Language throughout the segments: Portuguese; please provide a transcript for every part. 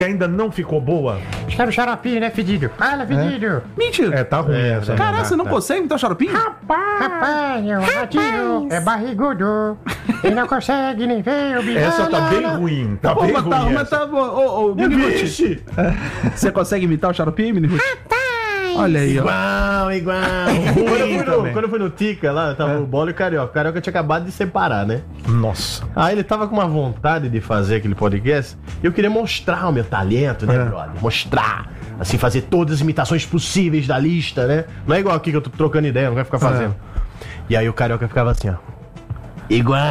ainda não ficou boa? Quero xaropinho, né, fedido? Fala, fedido. Mentira. Tá ruim essa. Caraca, você não consegue imitar o Xaropinho? Rapaz, o ratinho é barrigudo. Ele não consegue nem ver o bicho. Essa tá bem ruim. Tá bem ruim. Mas tá. Ô, Mini Ruth. Vixe. Você consegue imitar o Xaropinho, Mini Ruth? Olha aí, ó. Igual. Quando eu fui no Tica lá, tava o Bola e o Carioca. O Carioca tinha acabado de separar, né? Nossa. Aí ele tava com uma vontade de fazer aquele podcast. E eu queria mostrar o meu talento, né, brother? Mostrar. Assim, fazer todas as imitações possíveis da lista, né? Não é igual aqui que eu tô trocando ideia, não vai ficar fazendo. E aí o Carioca ficava assim, ó. Igual.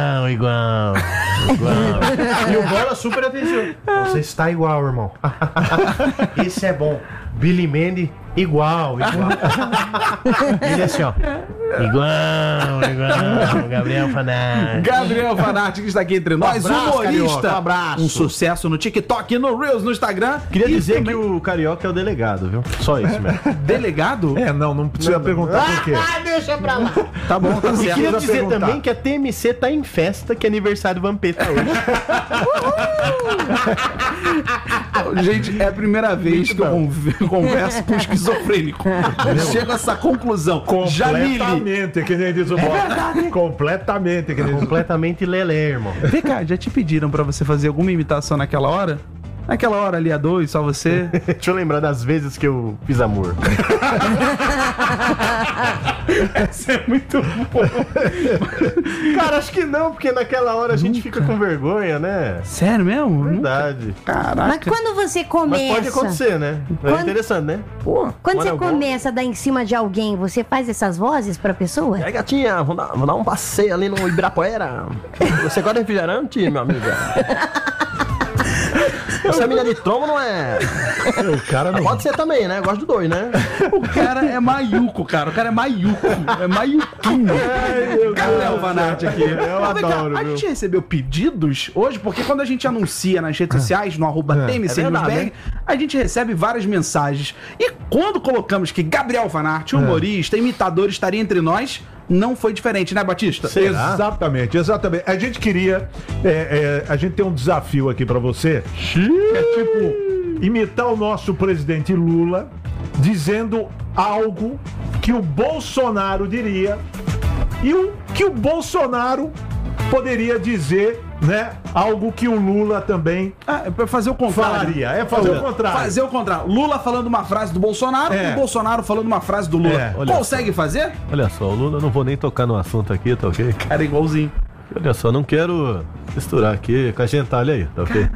E o Bola super atenção. Você está igual, irmão. Isso é bom. Billy Mandy, igual. Ele assim, ó. Igual. Gabriel Fanati. Gabriel Fanati, que está aqui entre nós. abraço, Humorista. Carioca, um abraço. Um sucesso no TikTok, no Reels, no Instagram. Queria E dizer também- que o Carioca é o delegado, viu? Só isso mesmo. Delegado? Não precisa perguntar por quê. Deixa pra lá. Tá bom, tá E certo. queria Precisa dizer perguntar. também que a TMC tá em festa, que é aniversário do Vampeta hoje. Gente, é a primeira vez que eu converso com um esquizofrênico. Chego a essa conclusão. Jamile. Completamente, que nem diz o Bola. Completamente, que nem diz o Completamente lelé, irmão. Vem cá, já te pediram pra você fazer alguma imitação naquela hora? Naquela hora ali a dois, só você? Deixa eu lembrar das vezes que eu fiz amor. Isso é muito bom. Cara, acho que não, porque naquela hora a gente fica com vergonha, né? Sério mesmo? Verdade. Mas Caraca. quando você Mas começa... pode acontecer, né? É Quando- interessante, né? Pô. Quando você Quando eu começa a dar em cima de alguém, você faz essas vozes pra pessoa? Aí, gatinha, vou dar um passeio ali no Ibirapuera. Você gosta de refrigerante, meu amigo? Essa mina de trombo não é. O cara não. Pode ser também, né? Eu gosto do dois, né? O cara é maiuco, cara. O cara é maiuco. É maiuquinho. Gabriel Fanati aqui. Eu Vem cá, adoro, a viu? gente recebeu pedidos hoje, porque quando a gente anuncia nas redes sociais, no @TMC É verdade, Newsberg, a gente recebe várias mensagens. E quando colocamos que Gabriel Fanati, humorista, imitador, estaria entre nós, não foi diferente, né, Batista? Exatamente. A gente queria. A gente tem um desafio aqui pra você. Que é tipo imitar o nosso presidente Lula dizendo algo que o Bolsonaro diria e o que o Bolsonaro poderia dizer, né? Algo que o Lula também É pra fazer o contrário. falaria. É fazer o contrário. Fazer o contrário. Lula falando uma frase do Bolsonaro e o Bolsonaro falando uma frase do Lula. Olha Consegue fazer? Olha só, o Lula, não vou nem tocar no assunto aqui, tá ok? Cara, igualzinho. Olha só, não quero misturar aqui com a gentalha aí, tá ok?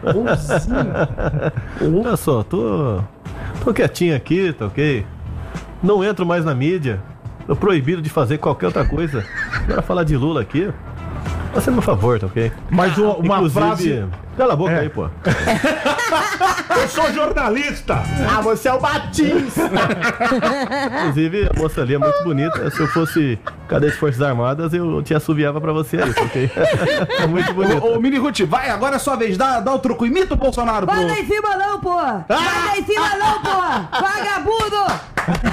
Olha só, tô quietinho aqui, tá ok? Não entro mais na mídia. Tô proibido de fazer qualquer outra coisa. Agora falar de Lula aqui, faça meu favor, tá ok? Mas uma Inclusive, frase. cala a boca aí, pô. Eu sou jornalista! Ah, você é o Batista! Inclusive, a moça ali é muito bonita. Se eu fosse cadete de Forças Armadas, eu te assoviava pra você aí, tá ok? É muito bonita. Ô, Mini Ruth, vai, agora é sua vez. Dá o truco. Imita o Bolsonaro, pô. Vai lá em cima não, pô! Vai lá em cima não, pô! Vagabundo!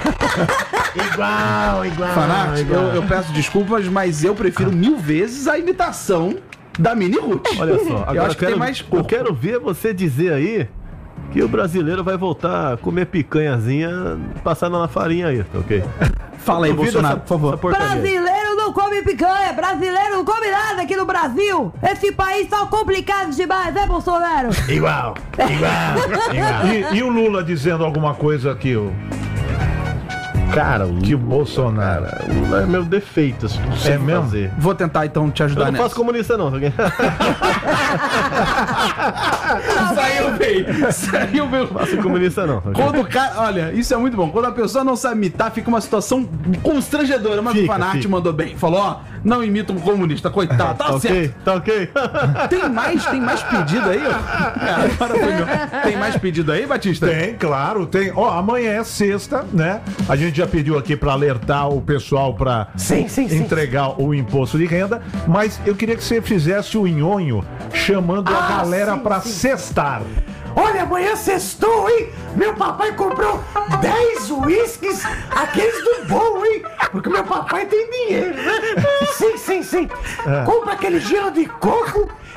Igual. Fanati, eu peço desculpas, mas eu prefiro 1000 vezes a imitação da Mini Ruth. Olha só, agora eu acho que tem mais eu corpo. quero ver você dizer aí que o brasileiro vai voltar a comer picanhazinha passando na farinha aí, tá ok? Fala aí, Duvida Bolsonaro, por favor. Brasileiro não come picanha! Brasileiro não come nada aqui no Brasil! Esse país tá complicado demais, né, Bolsonaro? Igual. E o Lula dizendo alguma coisa que o Cara, que o Bolsonaro. o Lula é meu defeito, assim, não sei É mesmo? fazer. Vou tentar então te Eu ajudar não nessa. faço comunista não, tá ok? Saiu bem. Faço comunista não, tá ok? Quando o cara, olha, isso é muito bom. Quando a pessoa não sabe imitar, fica uma situação constrangedora. Mas o Fica, Fanati fica. mandou bem. Falou, ó, não imita um comunista, coitado. Tá Tá certo. ok? Tá ok? Tem mais pedido aí, ó? Agora foi meu. Tem mais pedido aí, Batista? Tem, claro, tem. Ó, amanhã é sexta, né? A gente já pediu aqui pra alertar o pessoal pra entregar o imposto de renda, mas eu queria que você fizesse o nhonho chamando a galera pra sextar. Olha, amanhã sextou, hein? Meu papai comprou 10 uísques, aqueles do bom, hein? Porque meu papai tem dinheiro, né? Sim. Compra aquele gelo de coco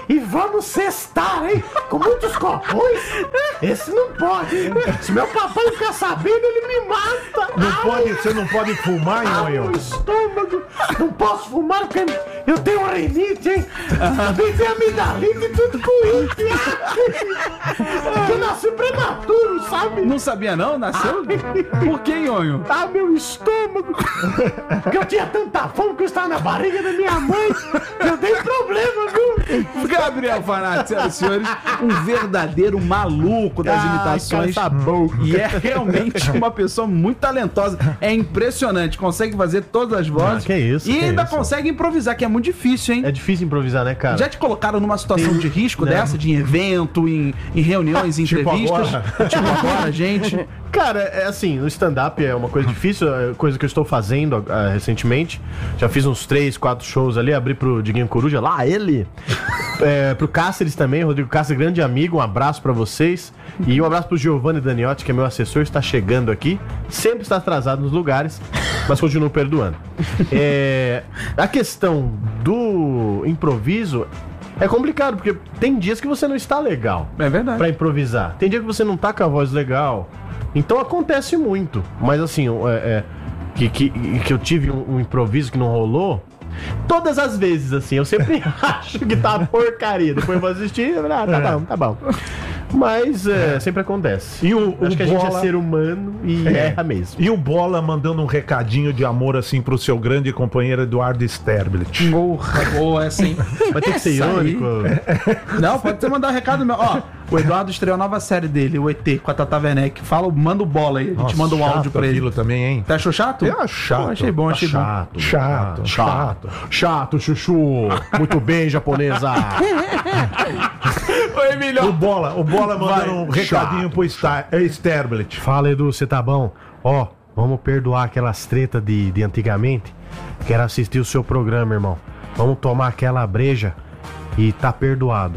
E vamos cestar, hein? Com muitos copões. Esse não pode, hein? Se meu papai ficar sabendo, ele me mata. Você não pode fumar, Meu Nhonho? estômago. Não posso fumar porque eu tenho rinite, hein? Também tenho amidalite e tudo com isso. Eu nasci prematuro, sabe? Não sabia não? Nasceu? Por que, Nhonho? Meu estômago. Porque eu tinha tanta fome que eu estava na barriga da minha mãe. Eu dei problema, viu? Gabriel Fanati, senhoras e senhores, um verdadeiro maluco das imitações. E é realmente uma pessoa muito talentosa. É impressionante, consegue fazer todas as vozes. que isso, E que ainda isso. consegue improvisar, que é muito difícil, hein? É difícil improvisar, né, cara? Já te colocaram numa situação de risco dessa, de evento, em reuniões, em Tipo entrevistas? agora. Tipo agora, gente. Cara, é assim, no stand-up é uma coisa difícil, é coisa que eu estou fazendo recentemente. Já fiz uns 3, 4 shows ali, abri pro Diguinho Coruja, lá ele. Pro Cáceres também, Rodrigo Cáceres, grande amigo, um abraço pra vocês. E um abraço pro Giovanni Daniotti, que é meu assessor, está chegando aqui. Sempre está atrasado nos lugares, mas continuo perdoando. A questão do improviso é complicado, porque tem dias que você não está legal. É verdade. Pra improvisar. Tem dia que você não tá com a voz legal. Então acontece muito. Mas assim, que eu tive um improviso que não rolou. Todas as vezes, assim, eu sempre acho que tá uma porcaria. Depois eu vou assistir, tá bom. Mas sempre acontece. E o Acho que a gente é Bola- ser humano e erra mesmo. E o Bola mandando um recadinho de amor assim pro seu grande companheiro Eduardo Sterblit. Porra, boa essa, hein? Vai ter que ser Essa aí. irônico. Não, pode ter mandado um recado meu. Ó, o Eduardo estreou a nova série dele, o ET, com a Tata Werneck. Manda o Bola aí, a gente manda um áudio pra ele. aquilo também, hein? Você achou chato? Eu acho chato. Pô, achei bom, achei bom. Chato, chuchu. Muito bem, japonesa. Ô, Emilio. O Bola mandando um recadinho pro Sterblit. Fala, Edu, você tá bom? Ó, vamos perdoar aquelas tretas de antigamente. Quero assistir o seu programa, irmão. Vamos tomar aquela breja e tá perdoado.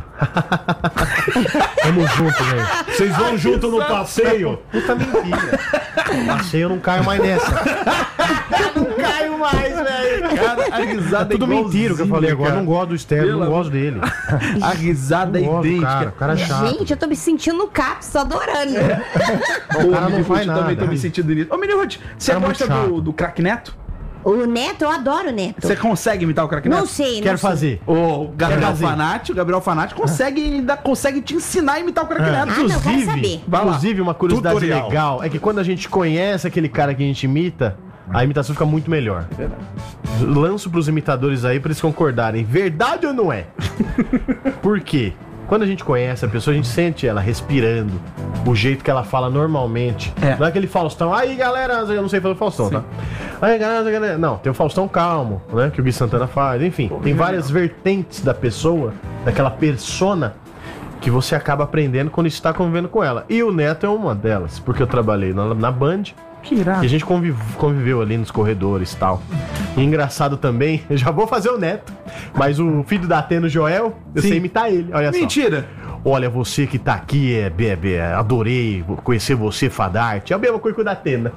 Tamo junto, velho. Vocês vão junto no passeio? Puta mentira. Passeio, eu não caio mais nessa. Não caio mais, velho. Cara, a risada Tudo mentira o que eu falei agora. Eu não gosto do Sterling, Pelo não gosto dele. A risada é Não gosto do idêntica. cara é chato. Gente, eu tô me sentindo no CAPS, tô adorando. O cara não faz Eu também tô nada. me sentindo nisso. Ô, Menino Ruth, você Cara, muito gosta chato. do Craque Neto? O Neto, eu adoro o Neto. Você consegue imitar o Craque Neto? Não sei, Quero não sei. fazer. O Gabriel fazer. Fanati, ainda consegue te ensinar a imitar o Craque Neto. Ah, não, quero saber. Vai lá. Inclusive, uma curiosidade Tutorial. legal é que quando a gente conhece aquele cara que a gente imita, a imitação fica muito melhor. Lanço pros imitadores aí pra eles concordarem. Verdade ou não é? Por quê? Quando a gente conhece a pessoa, a gente sente ela respirando, o jeito que ela fala normalmente. É. Não é aquele Faustão, aí galera, eu não sei fazer o Faustão, tá? Aí galera, não, tem o Faustão calmo, né? Que o Gui Santana faz, enfim. Tem várias vertentes da pessoa, daquela persona, que você acaba aprendendo quando está convivendo com ela. E o Neto é uma delas, porque eu trabalhei na Band. Que irado. E a gente conviveu ali nos corredores e tal. E engraçado também, eu já vou fazer o Neto, mas o filho da Atena, o Joel, eu sei imitar ele. Olha só. Mentira. Olha, você que tá aqui, adorei conhecer você, Fadarte. É a mesma coisa que o da Atena.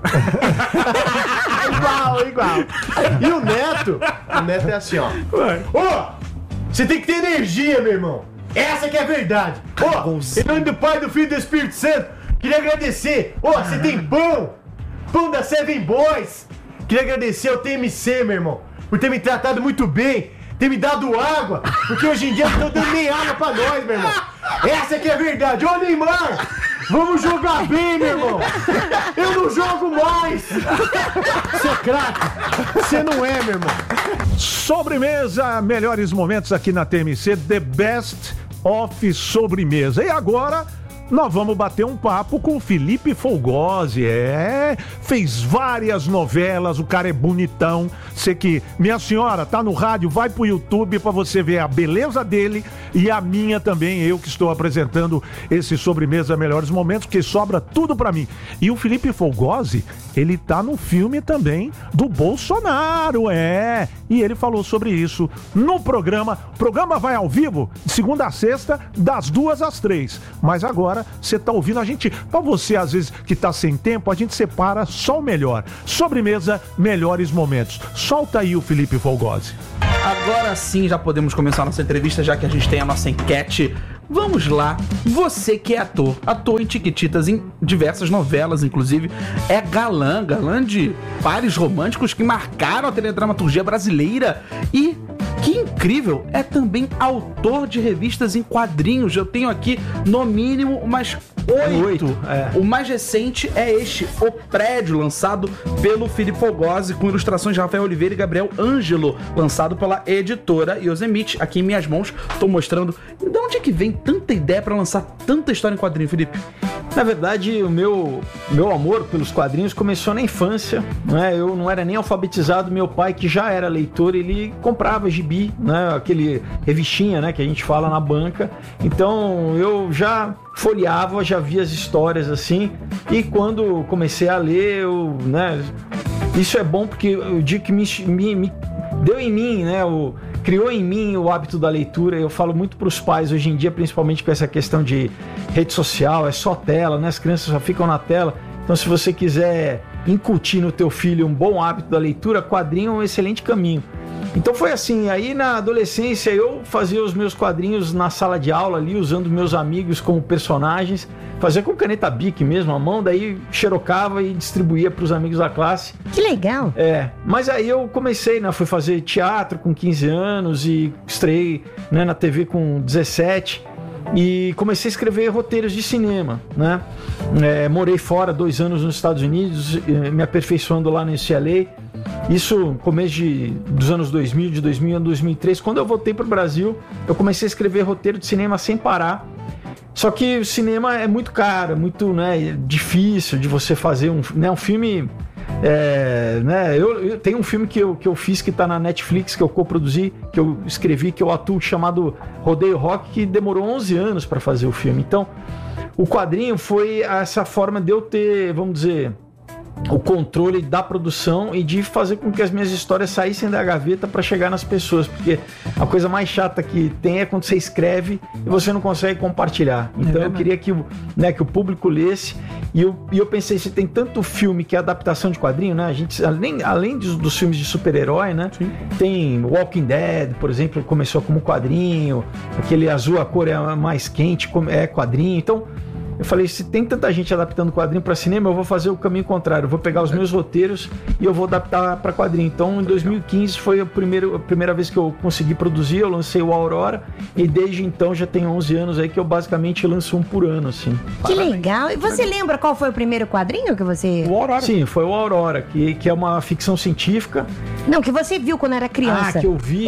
igual. E o Neto é assim, ó. Ô, você tem que ter energia, meu irmão. Essa que é a verdade. Ó, em nome do Pai, do Filho e do Espírito Santo, queria agradecer. Ó, você tem pão da Seven Boys. Queria agradecer ao TMC, meu irmão, por ter me tratado muito bem, ter me dado água, porque hoje em dia não estão dando nem água pra nós, meu irmão. Essa que é a verdade. Ô, Neymar, vamos jogar bem, meu irmão. Eu não jogo mais. Seu craque, você não é, meu irmão. Sobremesa, melhores momentos aqui na TMC, The Best of Sobremesa. E agora nós vamos bater um papo com o Felipe Folgose. Fez várias novelas, o cara é bonitão. Sei que, minha senhora, tá no rádio, vai pro YouTube pra você ver a beleza dele e a minha também, eu que estou apresentando esse Sobremesa Melhores Momentos, que sobra tudo pra mim. E o Felipe Folgose, ele tá no filme também do Bolsonaro, e ele falou sobre isso no programa. O programa vai ao vivo de segunda a sexta, das 2 às 3. Mas agora você tá ouvindo a gente, pra você às vezes que tá sem tempo, a gente separa só o melhor. Sobremesa, melhores momentos. Solta aí o Felipe Folgose. Agora sim já podemos começar a nossa entrevista, já que a gente tem a nossa enquete. Vamos lá, você que é ator em Chiquititas, em diversas novelas, inclusive, é galã de pares românticos que marcaram a teledramaturgia brasileira e... que incrível, é também autor de revistas em quadrinhos. Eu tenho aqui, no mínimo, umas 8. O mais recente é este, O Prédio, lançado pelo Filipe Fogozzi, com ilustrações de Rafael Oliveira e Gabriel Ângelo, lançado pela editora Yosemite. Aqui em minhas mãos, estou mostrando. De onde é que vem tanta ideia para lançar tanta história em quadrinho, Felipe? Na verdade, o meu amor pelos quadrinhos começou na infância, né? Eu não era nem alfabetizado, meu pai, que já era leitor, ele comprava gibi, né? Aquele revistinha, né, que a gente fala na banca. Então, eu já folheava, já via as histórias assim, e quando comecei a ler, né, isso é bom porque eu digo que me deu em mim, né, criou em mim o hábito da leitura. Eu falo muito para os pais hoje em dia, principalmente com essa questão de rede social, é só tela, né? As crianças só ficam na tela. Então, se você quiser incutir no teu filho um bom hábito da leitura, quadrinho é um excelente caminho. Então foi assim, aí na adolescência eu fazia os meus quadrinhos na sala de aula ali, usando meus amigos como personagens, fazia com caneta Bic mesmo, à mão, daí xerocava e distribuía para os amigos da classe. Que legal! Mas aí eu comecei, né, fui fazer teatro com 15 anos e estreiei, né, na TV com 17 e comecei a escrever roteiros de cinema, né? Morei fora 2 anos nos Estados Unidos, me aperfeiçoando lá no UCLA. Isso no começo dos anos 2000, de 2000 a 2003. Quando eu voltei para o Brasil, eu comecei a escrever roteiro de cinema sem parar. Só que o cinema é muito caro, muito, né, difícil de você fazer um filme. Eu tenho um filme que eu fiz que está na Netflix, que eu coproduzi, que eu escrevi, que eu atuo, chamado Rodeio Rock, que demorou 11 anos para fazer o filme. Então, o quadrinho foi essa forma de eu ter, vamos dizer, o controle da produção e de fazer com que as minhas histórias saíssem da gaveta para chegar nas pessoas, porque a coisa mais chata que tem é quando você escreve e você não consegue compartilhar. Então eu queria que o público lesse, e eu pensei, se tem tanto filme que é adaptação de quadrinho, né? A gente, além dos filmes de super-herói, né? Sim. Tem Walking Dead, por exemplo, começou como quadrinho, aquele azul, a cor é mais quente, é quadrinho. Então eu falei, se tem tanta gente adaptando quadrinho para cinema, eu vou fazer o caminho contrário. Eu vou pegar os meus roteiros e eu vou adaptar para quadrinho. Então, em 2015 foi a primeira vez que eu consegui produzir. Eu lancei o Aurora e desde então já tem 11 anos aí que eu basicamente lanço um por ano, assim. Que legal! E você lembra qual foi o primeiro quadrinho que você... O Aurora. Sim, foi o Aurora, que é uma ficção científica. Não, que você viu quando era criança. Ah, que eu vi?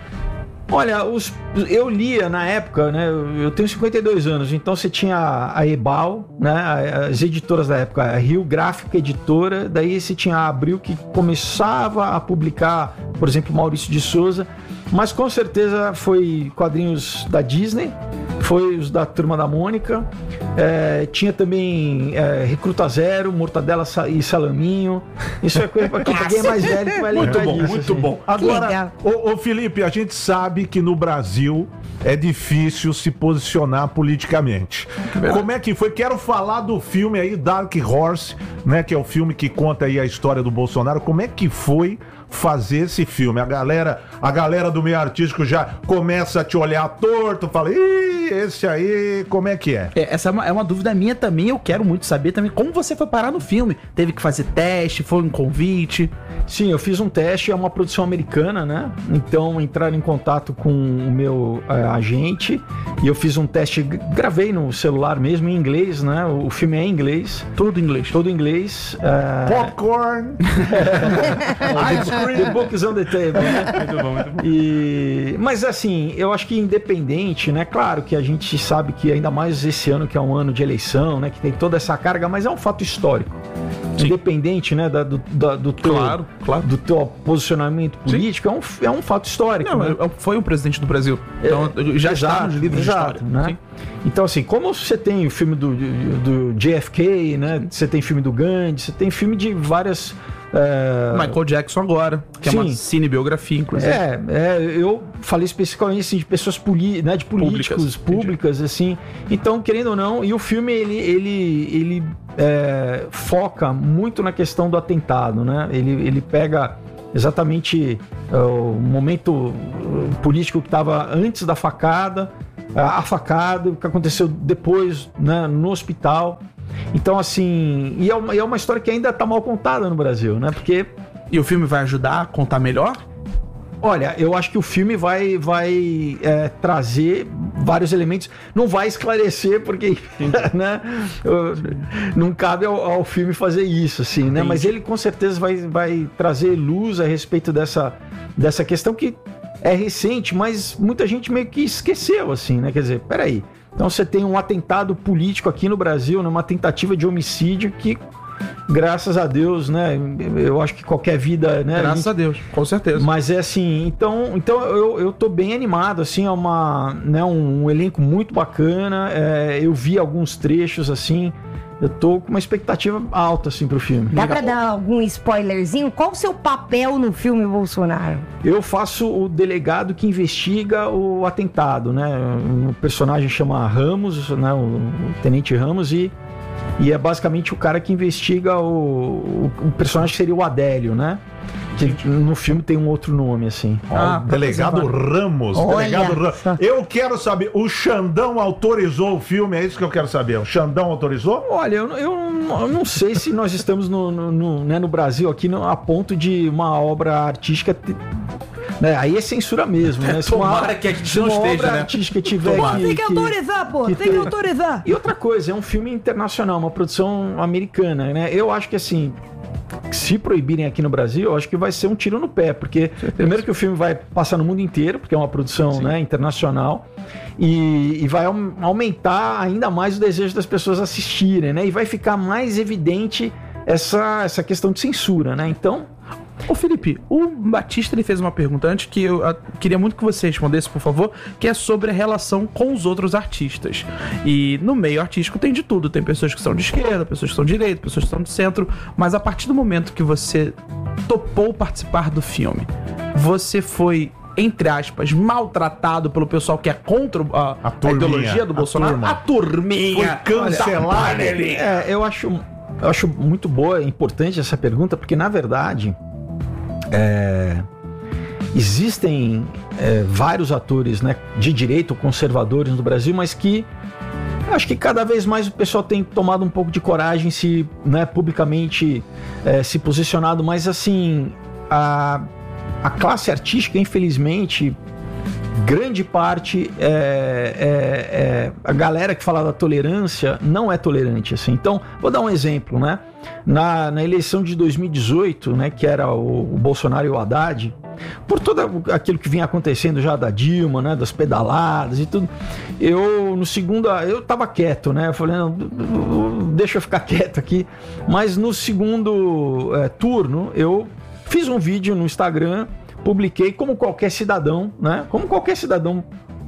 Olha, eu lia na época, né? Eu tenho 52 anos, então você tinha a Ebal, né? As editoras da época, a Rio Gráfica Editora, daí você tinha a Abril, que começava a publicar, por exemplo, Maurício de Souza, mas com certeza foi quadrinhos da Disney, foi os da Turma da Mônica, tinha também Recruta Zero, Mortadela e Salaminho. Isso é coisa para quem é mais velho que vai lembrar disso. Muito bom. Agora, ô Felipe, a gente sabe que no Brasil é difícil se posicionar politicamente. Como é que foi? Quero falar do filme aí, Dark Horse, né, que é o filme que conta aí a história do Bolsonaro. Como é que foi fazer esse filme? A galera do meio artístico já começa a te olhar torto, fala, ih, esse aí, como é que é? Essa é uma dúvida minha também, eu quero muito saber também como você foi parar no filme. Teve que fazer teste, foi um convite? Sim, eu fiz um teste, é uma produção americana, né? Então entraram em contato com o meu agente e eu fiz um teste, gravei no celular mesmo, em inglês, né? O filme é em inglês. Tudo em inglês. Todo em inglês. Popcorn! The book is on the table. Muito bom, muito bom. Mas assim, eu acho que independente, né? Claro que a gente sabe que ainda mais esse ano, que é um ano de eleição, né? Que tem toda essa carga, mas é um fato histórico. Sim. Independente, né, do teu posicionamento político, é um fato histórico. Não, né? Foi o presidente do Brasil. Então já está nos livros de história. Né? Sim. Então, assim, como você tem o filme do JFK, né? Você tem filme do Gandhi, você tem filme de várias... Michael Jackson agora, que sim, é uma cinebiografia, inclusive. Eu falei especificamente assim, de pessoas de políticos públicas, assim. Então, querendo ou não, e o filme ele foca muito na questão do atentado, né? Ele pega exatamente o momento político que estava antes da facada, a facada, o que aconteceu depois, né, no hospital. Então, assim, e é uma história que ainda está mal contada no Brasil, né? Porque... E o filme vai ajudar a contar melhor? Olha, eu acho que o filme vai trazer vários elementos. Não vai esclarecer, porque né, não cabe ao filme fazer isso, assim, né? Mas ele com certeza vai trazer luz a respeito dessa questão que é recente, mas muita gente meio que esqueceu, assim, né? Quer dizer, peraí. Então você tem um atentado político aqui no Brasil, né? Uma tentativa de homicídio que... Graças a Deus, né? Eu acho que qualquer vida, né? Graças a Deus, com certeza. Mas é assim, então eu tô bem animado, assim, é um elenco muito bacana. Eu vi alguns trechos, assim, eu tô com uma expectativa alta, assim, pro filme. Dá pra dar algum spoilerzinho? Qual o seu papel no filme Bolsonaro? Eu faço o delegado que investiga o atentado, né? O personagem chama Ramos, né? O Tenente Ramos e é basicamente o cara que investiga o personagem que seria o Adélio, né? Que no filme tem um outro nome, assim. Delegado Ramos. Delegado Ramos. Eu quero saber, o Xandão autorizou o filme? É isso que eu quero saber. O Xandão autorizou? Olha, eu não sei se nós estamos no Brasil aqui a ponto de uma obra artística... Né? Aí é censura mesmo, né? Tomara que a gente não esteja, obra né? artística tiver Tem que autorizar, pô. Tem que autorizar. E outra coisa, é um filme internacional, uma produção americana, né? Eu acho que assim, se proibirem aqui no Brasil, eu acho que vai ser um tiro no pé, porque primeiro que o filme vai passar no mundo inteiro, porque é uma produção, né, internacional, e vai aumentar ainda mais o desejo das pessoas assistirem, né? E vai ficar mais evidente essa questão de censura, né? Então... Ô Felipe, o Batista ele fez uma pergunta antes que eu queria muito que você respondesse, por favor, que é sobre a relação com os outros artistas. E no meio artístico tem de tudo, tem pessoas que são de esquerda, pessoas que são de direita, pessoas que são de centro, mas a partir do momento que você topou participar do filme, você foi, entre aspas, maltratado pelo pessoal que é contra a ideologia do Bolsonaro? A turminha! Foi cancelado. Eu acho muito boa, importante essa pergunta, porque na verdade existem vários atores, né, de direita ou conservadores no Brasil, mas que acho que cada vez mais o pessoal tem tomado um pouco de coragem, publicamente se posicionado, mas assim, a classe artística, infelizmente, grande parte a galera que fala da tolerância não é tolerante, assim. Então, vou dar um exemplo, né? Na eleição de 2018, né, que era o Bolsonaro e o Haddad, por todo aquilo que vinha acontecendo já da Dilma, né, das pedaladas e tudo, eu tava quieto, né? Eu falei, não, deixa eu ficar quieto aqui. Mas no segundo turno, eu fiz um vídeo no Instagram, publiquei como qualquer cidadão, né? Como qualquer cidadão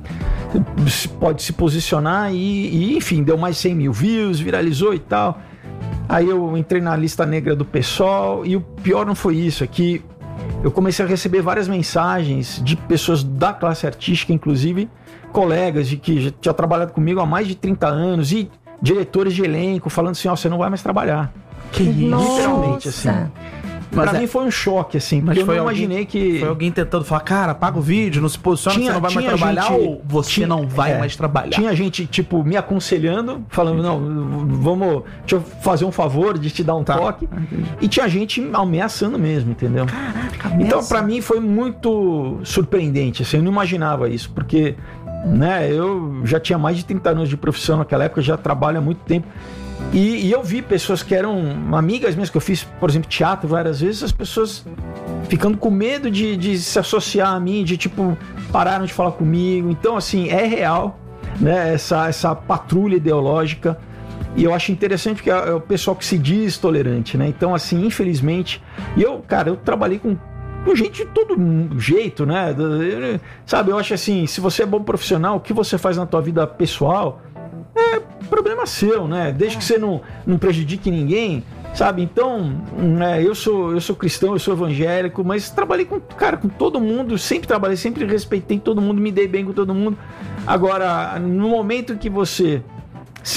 pode se posicionar e enfim, deu mais 100 mil views, viralizou e tal. Aí eu entrei na lista negra do PSOL e o pior não foi isso, é que eu comecei a receber várias mensagens de pessoas da classe artística, inclusive colegas de que já tinham trabalhado comigo há mais de 30 anos e diretores de elenco falando assim, você não vai mais trabalhar. Que isso? Literalmente, assim. Pra mim foi um choque, assim, porque eu não imaginei que... Foi alguém tentando falar, cara, apaga o vídeo, não se posiciona, você não vai mais trabalhar, ou você não vai mais trabalhar? Tinha gente, tipo, me aconselhando, falando, não, deixa eu fazer um favor de te dar um toque. E tinha gente ameaçando mesmo, entendeu? Caraca, então, pra mim foi muito surpreendente, assim, eu não imaginava isso, porque, né, eu já tinha mais de 30 anos de profissão naquela época, já trabalho há muito tempo. E eu vi pessoas que eram amigas mesmo, que eu fiz, por exemplo, teatro várias vezes, as pessoas ficando com medo de se associar a mim, de tipo, pararam de falar comigo. Então, assim, é real, né, essa patrulha ideológica. E eu acho interessante porque é o pessoal que se diz tolerante, né? Então, assim, infelizmente... E eu trabalhei com gente de todo jeito, né? Sabe, eu acho assim, se você é bom profissional, o que você faz na tua vida pessoal... é problema seu, né? Desde que você não prejudique ninguém, sabe? Então, eu sou cristão, eu sou evangélico, mas trabalhei com todo mundo, sempre trabalhei, sempre respeitei todo mundo, me dei bem com todo mundo. Agora, no momento que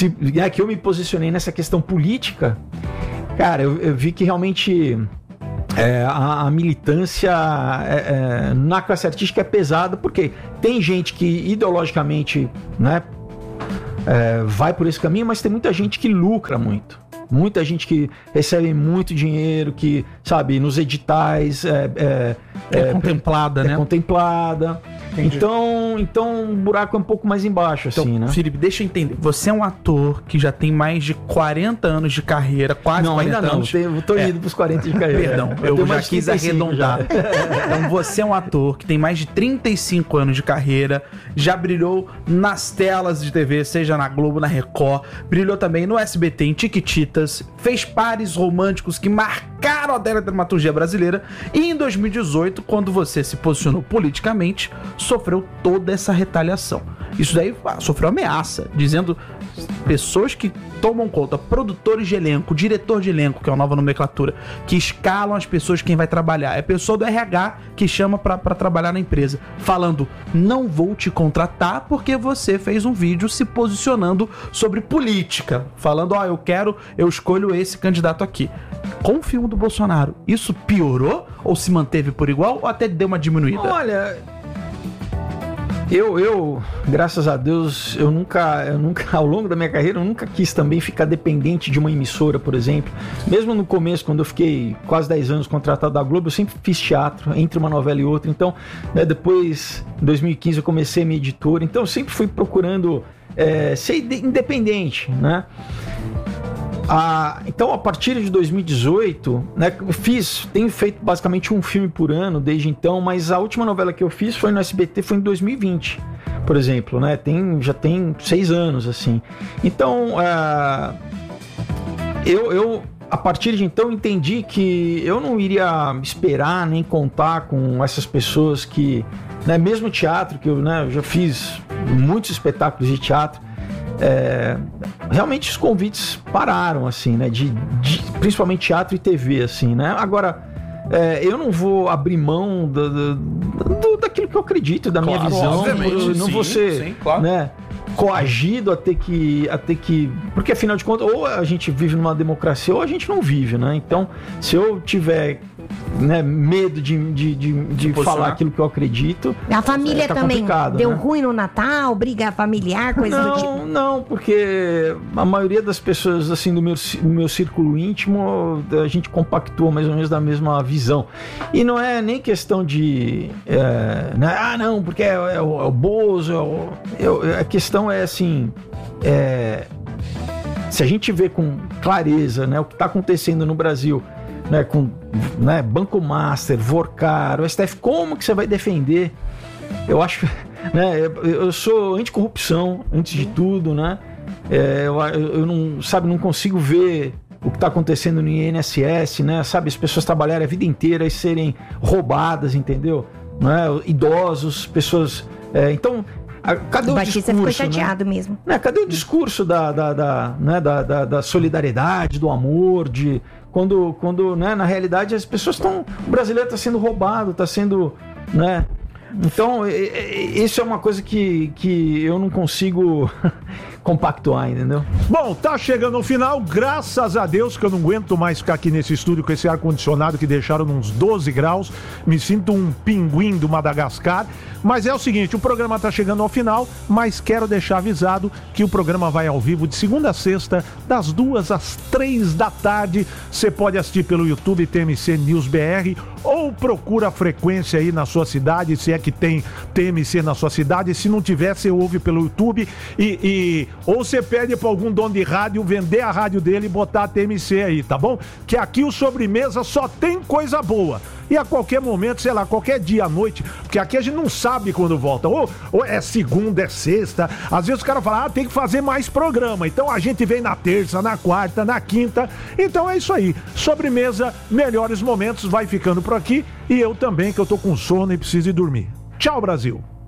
que eu me posicionei nessa questão política, cara, eu vi que realmente a militância na classe artística é pesada, porque tem gente que ideologicamente, né, vai por esse caminho, mas tem muita gente que lucra muito. Muita gente que recebe muito dinheiro, que, sabe, nos editais contemplada, né? Contemplada. Então o buraco é um pouco mais embaixo, Então, assim, né? Felipe, deixa eu entender. Você é um ator que já tem mais de 40 anos de carreira, quase Não, 40 ainda não. anos. Eu tô indo pros 40 de carreira. Perdão, eu tenho já mais de quis 35 arredondar. já. Então você é um ator que tem mais de 35 anos de carreira, já brilhou nas telas de TV, seja na Globo, na Record, brilhou também no SBT, em Chiquititas, fez pares românticos que marcaram a dramaturgia brasileira, e em 2018, quando você se posicionou politicamente, sofreu toda essa retaliação. Isso daí sofreu ameaça, dizendo pessoas que tomam conta, produtores de elenco, diretor de elenco, que é uma nova nomenclatura, que escalam as pessoas quem vai trabalhar. É pessoa do RH que chama pra trabalhar na empresa, falando: não vou te contratar porque você fez um vídeo se posicionando sobre política, falando: eu escolho esse candidato aqui. Com o filme do Bolsonaro, isso piorou ou se manteve por igual ou até deu uma diminuída? Olha, eu, graças a Deus, eu nunca, ao longo da minha carreira, eu nunca quis também ficar dependente de uma emissora, por exemplo. Mesmo no começo, quando eu fiquei quase 10 anos contratado da Globo, eu sempre fiz teatro, entre uma novela e outra. Então, né, depois, em 2015, eu comecei a minha editora. Então, eu sempre fui procurando ser independente, né? Então, a partir de 2018, né, tenho feito basicamente um filme por ano desde então, mas a última novela que eu fiz foi no SBT, foi em 2020, por exemplo, né? Já tem 6 anos, assim. Então, eu a partir de então entendi que eu não iria esperar nem contar com essas pessoas que, né, mesmo teatro, que eu já fiz muitos espetáculos de teatro, realmente os convites pararam, assim, né? Principalmente teatro e TV, assim, né? Agora, eu não vou abrir mão daquilo que eu acredito, da minha visão. Obviamente, não vou ser, claro, né, coagido a ter que. Porque afinal de contas, ou a gente vive numa democracia ou a gente não vive, né? Então, se eu tiver, né, medo de falar aquilo que eu acredito. A família também deu, né, ruim no Natal, briga familiar, coisa do tipo? Não, porque a maioria das pessoas, assim, do meu círculo íntimo, a gente compactua mais ou menos da mesma visão. E não é nem questão de né, não, porque é o Bozo, a questão é assim, se a gente vê com clareza, né, o que está acontecendo no Brasil, né, com, né, Banco Master, Vorcar, o STF, como que você vai defender? Eu acho, né, eu sou anticorrupção, antes de tudo, né? Eu não consigo ver o que está acontecendo no INSS, né? Sabe, as pessoas trabalharem a vida inteira e serem roubadas, entendeu? Né? Idosos, pessoas. Então, cadê o Batista discurso? Ficou chateado, né, mesmo. Cadê o discurso da solidariedade, do amor, quando né, na realidade as pessoas estão. O brasileiro está sendo roubado, está sendo. Né? Então, isso é uma coisa que eu não consigo compactuar, entendeu? Bom, tá chegando ao final, graças a Deus, que eu não aguento mais ficar aqui nesse estúdio com esse ar-condicionado que deixaram uns 12 graus. Me sinto um pinguim do Madagascar. Mas é o seguinte, o programa tá chegando ao final, mas quero deixar avisado que o programa vai ao vivo de segunda a sexta, das 2 às 3 da tarde. Você pode assistir pelo YouTube TMC News BR, ou procura a frequência aí na sua cidade, se é que tem TMC na sua cidade. Se não tiver, você ouve pelo YouTube ou você pede para algum dono de rádio vender a rádio dele e botar a TMC aí, tá bom? Que aqui o Sobremesa só tem coisa boa. E a qualquer momento, sei lá, qualquer dia à noite, porque aqui a gente não sabe quando volta. Ou é segunda, é sexta. Às vezes o cara fala, tem que fazer mais programa. Então a gente vem na terça, na quarta, na quinta. Então é isso aí. Sobremesa, melhores momentos, vai ficando por aqui. E eu também, que eu tô com sono e preciso ir dormir. Tchau, Brasil.